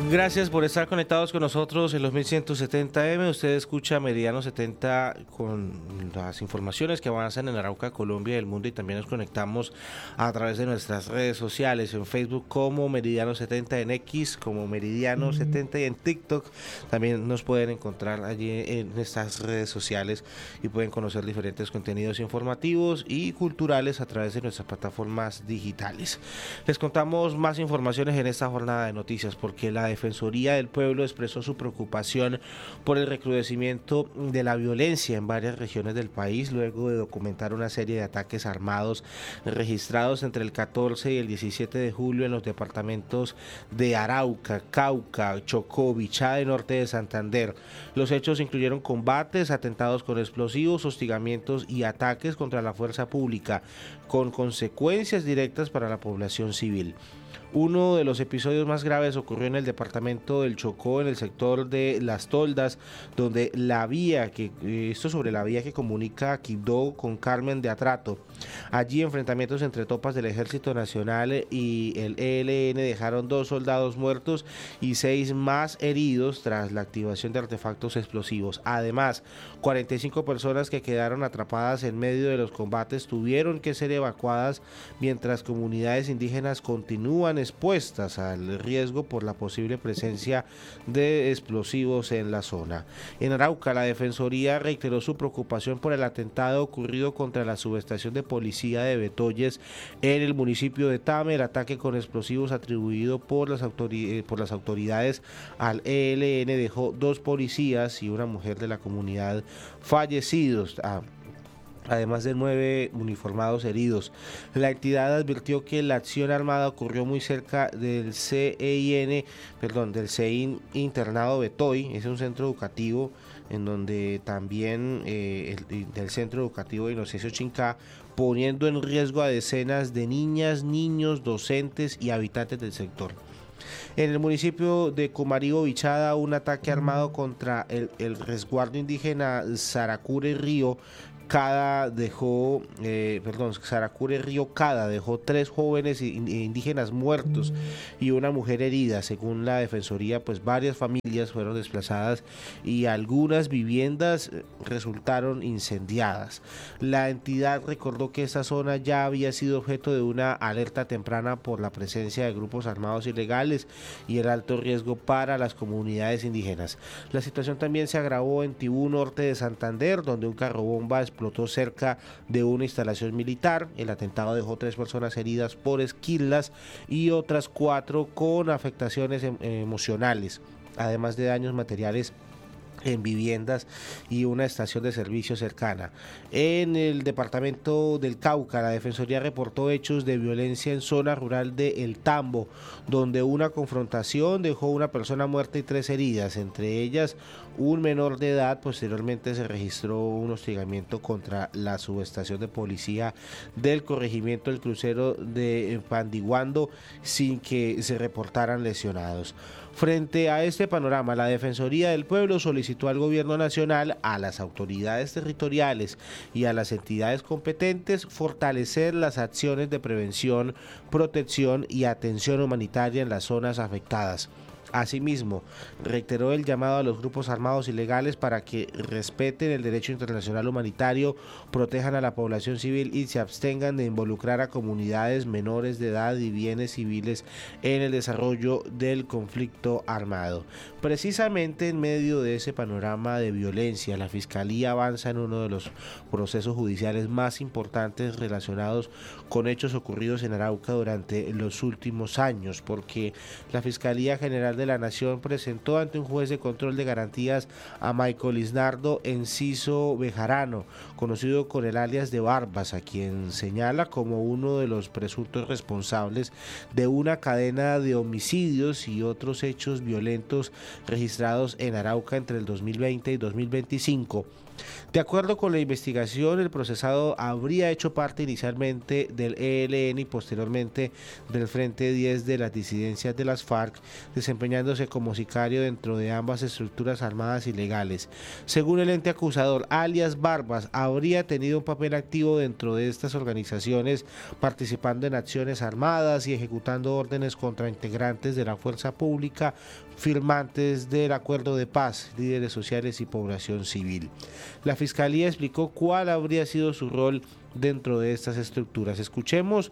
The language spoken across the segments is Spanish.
Gracias por estar conectados con nosotros en los 1170M. Usted escucha Meridiano 70 con las informaciones que avanzan en Arauca, Colombia y el mundo, y también nos conectamos a través de nuestras redes sociales, en Facebook como Meridiano 70, en X como Meridiano 70 y en TikTok también nos pueden encontrar allí en estas redes sociales y pueden conocer diferentes contenidos informativos y culturales a través de nuestras plataformas digitales. Les contamos más informaciones en esta jornada de noticias porque la Defensoría del Pueblo expresó su preocupación por el recrudecimiento de la violencia en varias regiones del país luego de documentar una serie de ataques armados registrados entre el 14 y el 17 de julio en los departamentos de Arauca, Cauca, Chocó, Bichada y Norte de Santander. Los hechos incluyeron combates, atentados con explosivos, hostigamientos y ataques contra la fuerza pública, con consecuencias directas para la población civil. Uno de los episodios más graves ocurrió en el departamento del Chocó, en el sector de Las Toldas, donde sobre la vía que comunica Quibdó con Carmen de Atrato. Allí enfrentamientos entre tropas del Ejército Nacional y el ELN dejaron 2 soldados muertos y 6 más heridos tras la activación de artefactos explosivos. Además, 45 personas que quedaron atrapadas en medio de los combates tuvieron que ser evacuadas mientras comunidades indígenas continúan expuestas al riesgo por la posible presencia de explosivos en la zona. En Arauca, la Defensoría reiteró su preocupación por el atentado ocurrido contra la subestación de policía de Betoyes en el municipio de Tame. El ataque con explosivos atribuido por las autoridades al ELN dejó 2 policías y una mujer de la comunidad fallecidos, además de 9 uniformados heridos. La entidad advirtió que la acción armada ocurrió muy cerca del CEIN internado Betoy. Es un centro educativo en donde también del centro educativo de Inocencio Chincá, poniendo en riesgo a decenas de niñas, niños, docentes y habitantes del sector. En el municipio de Comarío, Bichada, un ataque armado contra el resguardo indígena Saracure Río Cada dejó 3 jóvenes indígenas muertos y una mujer herida. Según la Defensoría, pues varias familias fueron desplazadas y algunas viviendas resultaron incendiadas. La entidad recordó que esta zona ya había sido objeto de una alerta temprana por la presencia de grupos armados ilegales y el alto riesgo para las comunidades indígenas. La situación también se agravó en Tibú, norte de Santander, donde un carrobomba explotó cerca de una instalación militar. El atentado dejó 3 personas heridas por esquilas y otras 4 con afectaciones emocionales, además de daños materiales en viviendas y una estación de servicio cercana. En el departamento del Cauca, la Defensoría reportó hechos de violencia en zona rural de El Tambo, donde una confrontación dejó una persona muerta y 3 heridas, entre ellas un menor de edad. Posteriormente se registró un hostigamiento contra la subestación de policía del corregimiento del crucero de Pandiguando sin que se reportaran lesionados. Frente a este panorama, la Defensoría del Pueblo solicitó al Gobierno Nacional, a las autoridades territoriales y a las entidades competentes fortalecer las acciones de prevención, protección y atención humanitaria en las zonas afectadas. Asimismo, reiteró el llamado a los grupos armados ilegales para que respeten el derecho internacional humanitario, protejan a la población civil y se abstengan de involucrar a comunidades menores de edad y bienes civiles en el desarrollo del conflicto armado. Precisamente en medio de ese panorama de violencia, la Fiscalía avanza en uno de los procesos judiciales más importantes relacionados con hechos ocurridos en Arauca durante los últimos años, porque la Fiscalía General de la Nación presentó ante un juez de control de garantías a Michael Lisnardo Enciso Bejarano, conocido con el alias de Barbas, a quien señala como uno de los presuntos responsables de una cadena de homicidios y otros hechos violentos registrados en Arauca entre el 2020 y 2025. De acuerdo con la investigación, el procesado habría hecho parte inicialmente del ELN y posteriormente del Frente 10 de las disidencias de las FARC, desempeñándose como sicario dentro de ambas estructuras armadas ilegales. Según el ente acusador, alias Barbas habría tenido un papel activo dentro de estas organizaciones, participando en acciones armadas y ejecutando órdenes contra integrantes de la fuerza pública, firmantes del acuerdo de paz, líderes sociales y población civil. La Fiscalía explicó cuál habría sido su rol dentro de estas estructuras. Escuchemos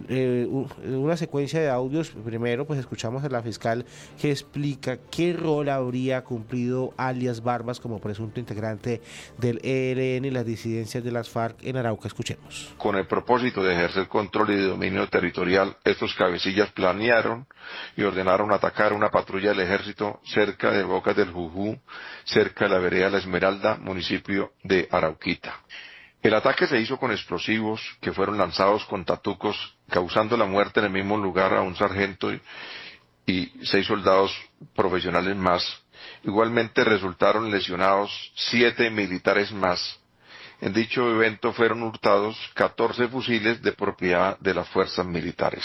una secuencia de audios. Primero, pues escuchamos a la fiscal que explica qué rol habría cumplido alias Barbas como presunto integrante del ELN y las disidencias de las FARC en Arauca. Escuchemos. Con el propósito de ejercer control y dominio territorial, estos cabecillas planearon y ordenaron atacar una patrulla del ejército cerca de Bocas del Jujú, cerca de la vereda La Esmeralda, municipio de Arauquita. El ataque se hizo con explosivos que fueron lanzados con tatucos, causando la muerte en el mismo lugar a un sargento y 6 soldados profesionales más. Igualmente resultaron lesionados 7 militares más. En dicho evento fueron hurtados 14 fusiles de propiedad de las fuerzas militares.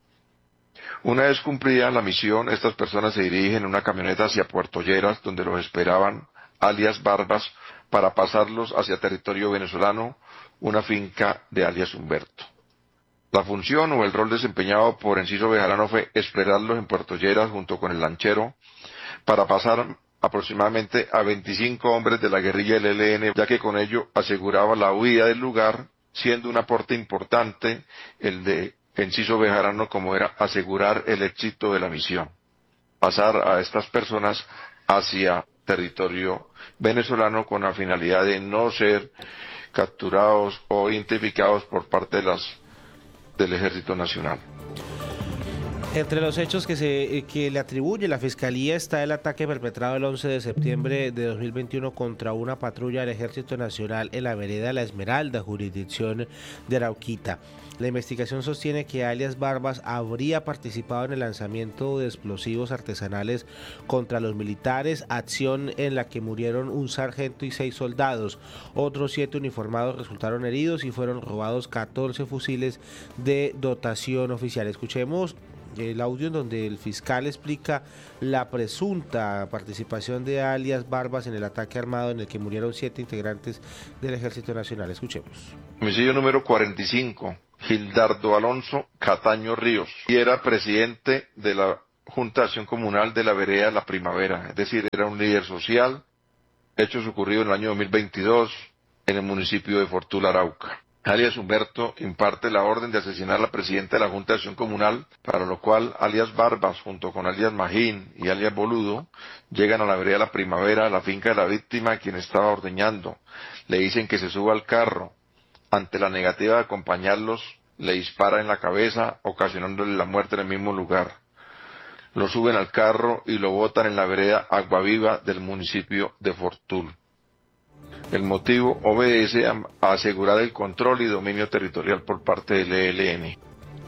Una vez cumplida la misión, estas personas se dirigen en una camioneta hacia Puerto Lleras, donde los esperaban alias Barbas, para pasarlos hacia territorio venezolano, una finca de alias Humberto. La función o el rol desempeñado por Enciso Bejarano fue esperarlos en Puerto Lleras junto con el lanchero para pasar aproximadamente a 25 hombres de la guerrilla del ELN, ya que con ello aseguraba la huida del lugar, siendo un aporte importante el de Enciso Bejarano como era asegurar el éxito de la misión. Pasar a estas personas hacia territorio venezolano con la finalidad de no ser capturados o identificados por parte del Ejército Nacional. Entre los hechos que le atribuye la Fiscalía está el ataque perpetrado el 11 de septiembre de 2021 contra una patrulla del Ejército Nacional en la vereda La Esmeralda, jurisdicción de Arauquita. La investigación sostiene que alias Barbas habría participado en el lanzamiento de explosivos artesanales contra los militares, acción en la que murieron un sargento y 6 soldados. Otros 7 uniformados resultaron heridos y fueron robados 14 fusiles de dotación oficial. Escuchemos el audio en donde el fiscal explica la presunta participación de alias Barbas en el ataque armado en el que murieron 7 integrantes del Ejército Nacional. Escuchemos. Homicidio número 45, Gildardo Alonso Cataño Ríos, y era presidente de la Junta de Acción Comunal de la vereda La Primavera, es decir, era un líder social. Hechos ocurridos en el año 2022 en el municipio de Fortul, Arauca. Alias Humberto imparte la orden de asesinar a la presidenta de la Junta de Acción Comunal, para lo cual alias Barbas, junto con alias Magín y alias Boludo, llegan a la vereda La Primavera, a la finca de la víctima, quien estaba ordeñando. Le dicen que se suba al carro. Ante la negativa de acompañarlos, le dispara en la cabeza, ocasionándole la muerte en el mismo lugar. Lo suben al carro y lo botan en la vereda Aguaviva del municipio de Fortul. El motivo obedece a asegurar el control y dominio territorial por parte del ELN.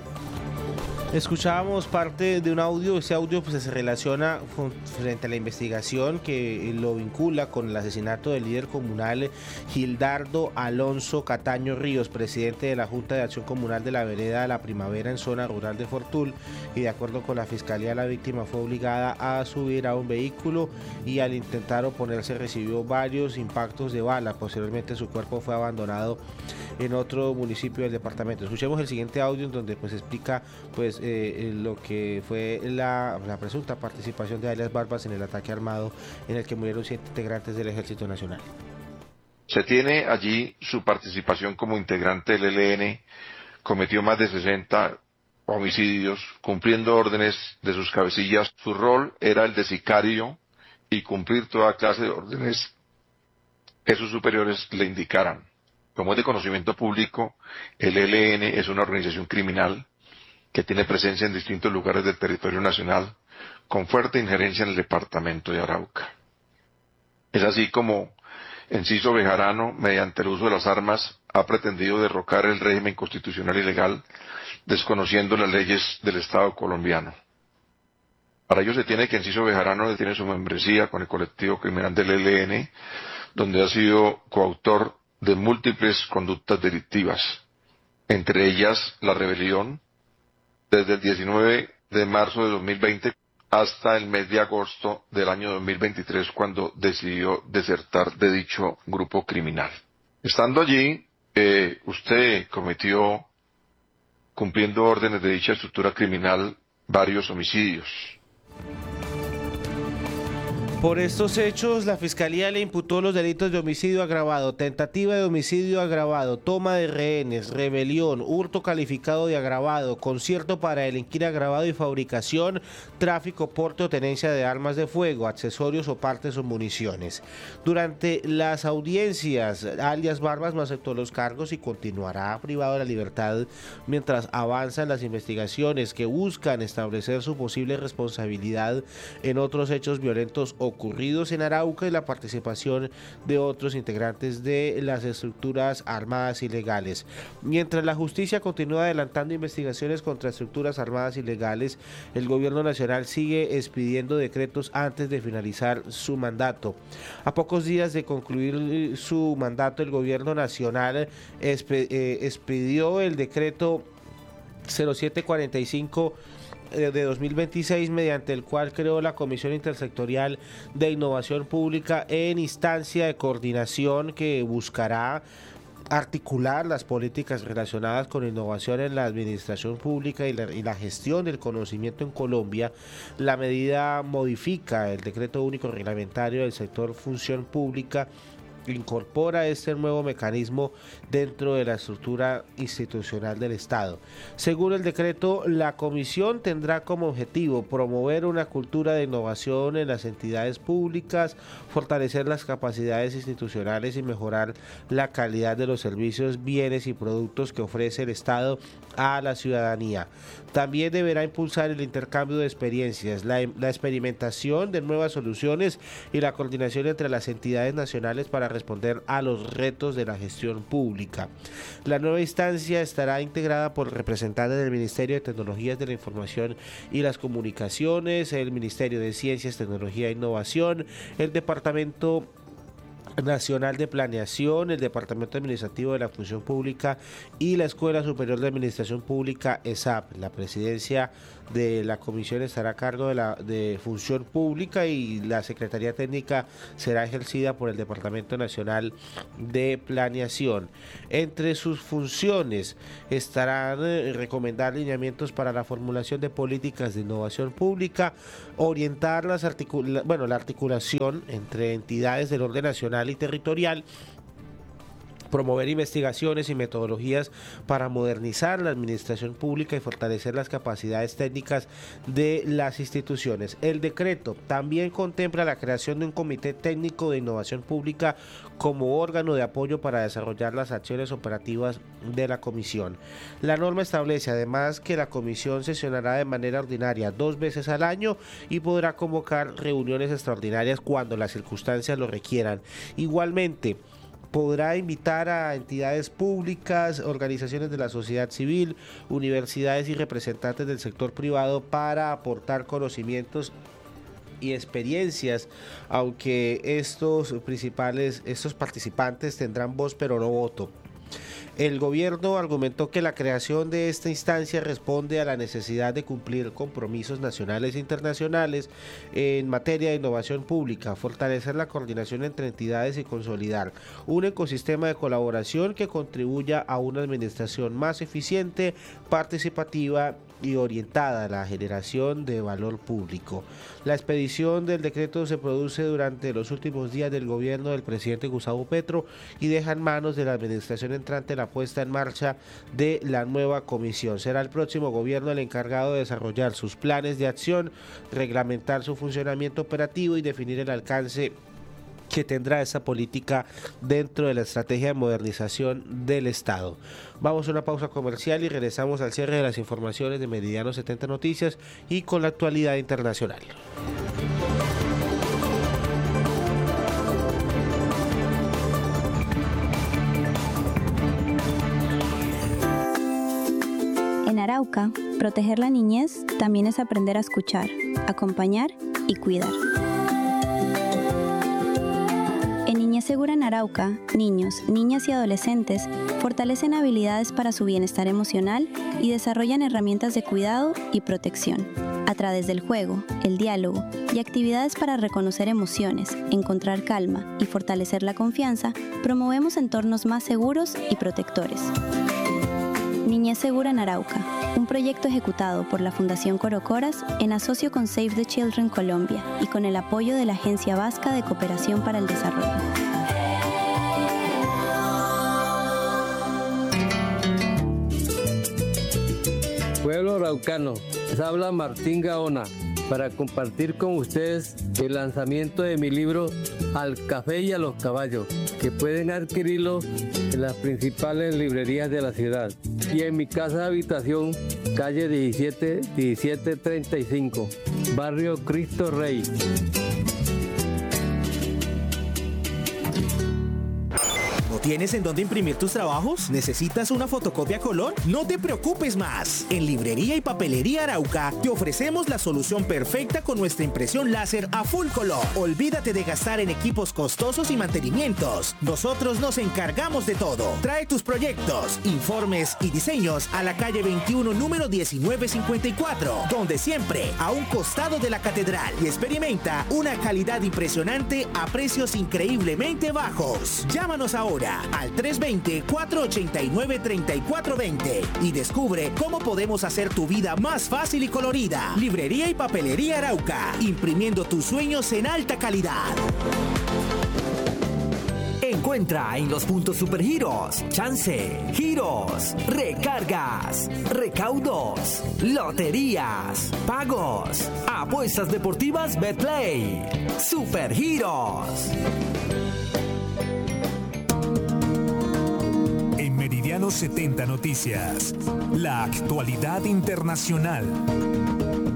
Escuchábamos parte de un audio. Ese audio pues se relaciona frente a la investigación que lo vincula con el asesinato del líder comunal Gildardo Alonso Cataño Ríos, presidente de la Junta de Acción Comunal de la vereda La Primavera en zona rural de Fortul, y de acuerdo con la Fiscalía la víctima fue obligada a subir a un vehículo y al intentar oponerse recibió varios impactos de bala. Posteriormente su cuerpo fue abandonado en otro municipio del departamento. Escuchemos el siguiente audio en donde pues explica pues lo que fue la presunta participación de alias Barbas en el ataque armado en el que murieron 7 integrantes del Ejército Nacional. Se tiene allí su participación como integrante del ELN, cometió más de 60 homicidios, cumpliendo órdenes de sus cabecillas. Su rol era el de sicario y cumplir toda clase de órdenes que sus superiores le indicaran. Como es de conocimiento público, el ELN es una organización criminal que tiene presencia en distintos lugares del territorio nacional, con fuerte injerencia en el departamento de Arauca. Es así como Enciso Bejarano, mediante el uso de las armas, ha pretendido derrocar el régimen constitucional y legal, desconociendo las leyes del Estado colombiano. Para ello se tiene que Enciso Bejarano tiene su membresía con el colectivo criminal del ELN, donde ha sido coautor de múltiples conductas delictivas, entre ellas la rebelión, desde el 19 de marzo de 2020 hasta el mes de agosto del año 2023, cuando decidió desertar de dicho grupo criminal. Estando allí, usted cometió, cumpliendo órdenes de dicha estructura criminal, varios homicidios. Por estos hechos, la Fiscalía le imputó los delitos de homicidio agravado, tentativa de homicidio agravado, toma de rehenes, rebelión, hurto calificado de agravado, concierto para delinquir agravado y fabricación, tráfico, porte o tenencia de armas de fuego, accesorios o partes o municiones. Durante las audiencias, alias Barbas no aceptó los cargos y continuará privado de la libertad mientras avanzan las investigaciones que buscan establecer su posible responsabilidad en otros hechos violentos ocurridos en Arauca y la participación de otros integrantes de las estructuras armadas ilegales. Mientras la justicia continúa adelantando investigaciones contra estructuras armadas ilegales, el gobierno nacional sigue expidiendo decretos antes de finalizar su mandato. A pocos días de concluir su mandato, el gobierno nacional expidió el decreto 0745 de 2026, mediante el cual creó la Comisión Intersectorial de Innovación Pública en instancia de coordinación que buscará articular las políticas relacionadas con innovación en la administración pública y la gestión del conocimiento en Colombia. La medida modifica el Decreto Único Reglamentario del Sector Función Pública, incorpora este nuevo mecanismo dentro de la estructura institucional del Estado. Según el decreto, la comisión tendrá como objetivo promover una cultura de innovación en las entidades públicas, fortalecer las capacidades institucionales y mejorar la calidad de los servicios, bienes y productos que ofrece el Estado a la ciudadanía. También deberá impulsar el intercambio de experiencias, la experimentación de nuevas soluciones y la coordinación entre las entidades nacionales para responder a los retos de la gestión pública. La nueva instancia estará integrada por representantes del Ministerio de Tecnologías de la Información y las Comunicaciones, el Ministerio de Ciencias, Tecnología e Innovación, el Departamento Nacional de Planeación, el Departamento Administrativo de la Función Pública y la Escuela Superior de Administración Pública, ESAP. La presidencia de la comisión estará a cargo de Función Pública y la Secretaría Técnica será ejercida por el Departamento Nacional de Planeación. Entre sus funciones estarán recomendar lineamientos para la formulación de políticas de innovación pública, orientar la articulación entre entidades del orden nacional y territorial, promover investigaciones y metodologías para modernizar la administración pública y fortalecer las capacidades técnicas de las instituciones. El decreto también contempla la creación de un comité técnico de innovación pública como órgano de apoyo para desarrollar las acciones operativas de la comisión. La norma establece además que la comisión sesionará de manera ordinaria 2 veces al año y podrá convocar reuniones extraordinarias cuando las circunstancias lo requieran. Igualmente, podrá invitar a entidades públicas, organizaciones de la sociedad civil, universidades y representantes del sector privado para aportar conocimientos y experiencias, aunque estos participantes tendrán voz pero no voto. El gobierno argumentó que la creación de esta instancia responde a la necesidad de cumplir compromisos nacionales e internacionales en materia de innovación pública, fortalecer la coordinación entre entidades y consolidar un ecosistema de colaboración que contribuya a una administración más eficiente, participativa y orientada a la generación de valor público. La expedición del decreto se produce durante los últimos días del gobierno del presidente Gustavo Petro y deja en manos de la administración entrante la puesta en marcha de la nueva comisión. Será el próximo gobierno el encargado de desarrollar sus planes de acción, reglamentar su funcionamiento operativo y definir el alcance que tendrá esa política dentro de la estrategia de modernización del Estado. Vamos a una pausa comercial y regresamos al cierre de las informaciones de Meridiano 70 Noticias y con la actualidad internacional. En Arauca, proteger la niñez también es aprender a escuchar, acompañar y cuidar. En Niñez Segura en Arauca, niños, niñas y adolescentes fortalecen habilidades para su bienestar emocional y desarrollan herramientas de cuidado y protección. A través del juego, el diálogo y actividades para reconocer emociones, encontrar calma y fortalecer la confianza, promovemos entornos más seguros y protectores. Niñez Segura en Arauca, un proyecto ejecutado por la Fundación Corocoras en asocio con Save the Children Colombia y con el apoyo de la Agencia Vasca de Cooperación para el Desarrollo. Pueblo araucano, les habla Martín Gaona para compartir con ustedes el lanzamiento de mi libro Al Café y a los Caballos, que pueden adquirirlo en las principales librerías de la ciudad y en mi casa de habitación, calle 1735, barrio Cristo Rey. ¿Tienes en dónde imprimir tus trabajos? ¿Necesitas una fotocopia a color? No te preocupes más. En Librería y Papelería Arauca te ofrecemos la solución perfecta con nuestra impresión láser a full color. Olvídate de gastar en equipos costosos y mantenimientos. Nosotros nos encargamos de todo. Trae tus proyectos, informes y diseños a la calle 21, número 1954, donde siempre a un costado de la catedral, y experimenta una calidad impresionante a precios increíblemente bajos. Llámanos ahora al 320-489-3420 y descubre cómo podemos hacer tu vida más fácil y colorida. Librería y Papelería Arauca, imprimiendo tus sueños en alta calidad. Encuentra en los puntos Supergiros, chance, giros, recargas, recaudos, loterías, pagos, apuestas deportivas Betplay. Supergiros. Meridiano 70 Noticias, la actualidad internacional.